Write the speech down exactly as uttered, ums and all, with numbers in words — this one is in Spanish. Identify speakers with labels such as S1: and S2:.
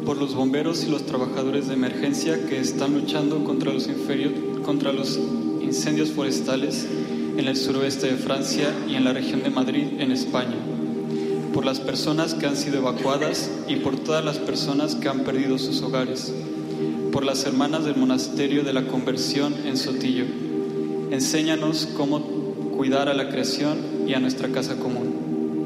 S1: por los bomberos y los trabajadores de emergencia que están luchando contra los, inferior, contra los incendios forestales en el suroeste de Francia y en la región de Madrid, en España, por las personas que han sido evacuadas y por todas las personas que han perdido sus hogares, por las hermanas del monasterio de la Conversión en Sotillo. Enséñanos cómo cuidar a la creación y a nuestra casa común.